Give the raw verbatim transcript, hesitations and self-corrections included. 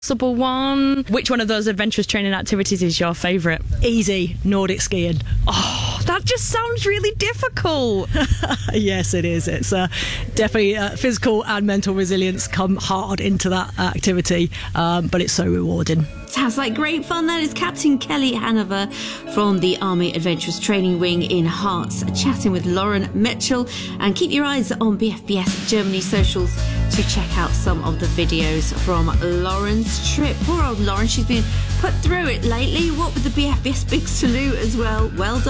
possible one. Which one of those adventurous training activities is your favourite? Easy, Nordic skiing. Oh, that just sounds really difficult. Yes, it is. It's uh, definitely uh, physical and mental resilience come hard into that activity, um, but it's so rewarding. Sounds like great fun. That is Captain Kelly Hanover from the Army Adventurous Training Wing in Hearts, chatting with Lauren Mitchell. And keep your eyes on B F B S Germany socials to check out some of the videos from Lauren's trip. Poor old Lauren, she's been put through it lately. What with the B F B S Big Salute as well. Well done.